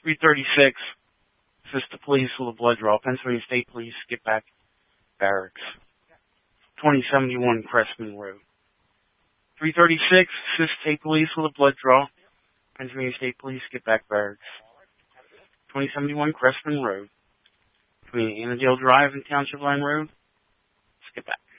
336, assist the police with a blood draw. Pennsylvania State Police, get back barracks. 2071 Crestman Road. 336, assist state police with a blood draw. Pennsylvania State Police, get back barracks. 2071 Crestman Road. Between Annandale Drive and Township Line Road, skip back.